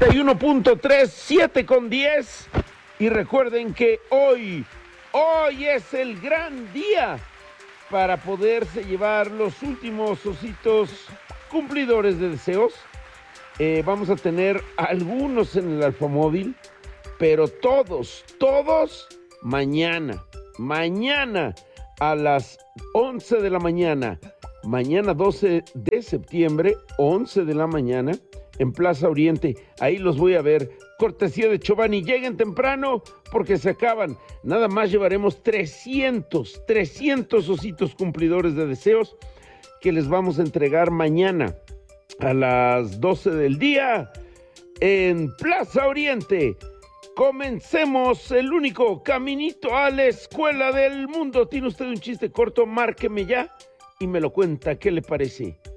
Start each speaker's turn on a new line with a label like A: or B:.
A: 91.3, 7:10. Y recuerden que hoy es el gran día para poderse llevar los últimos ositos cumplidores de deseos. Vamos a tener algunos en el Alfamóvil, pero todos mañana a las 11 de la mañana, mañana 12 de septiembre, 11 de la mañana, en Plaza Oriente. Ahí los voy a ver, cortesía de Chobani. Lleguen temprano porque se acaban. Nada más llevaremos 300 ositos cumplidores de deseos que les vamos a entregar mañana a las 12 del día en Plaza Oriente. Comencemos el único caminito a la escuela del mundo. ¿Tiene usted un chiste corto? Márqueme ya y me lo cuenta. ¿Qué le parece?